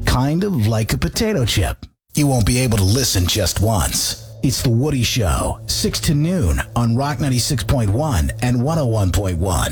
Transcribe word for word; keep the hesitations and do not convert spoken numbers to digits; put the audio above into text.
kind of like a potato chip. You won't be able to listen just once. It's The Woody Show, six to noon on Rock ninety-six point one and one oh one point one.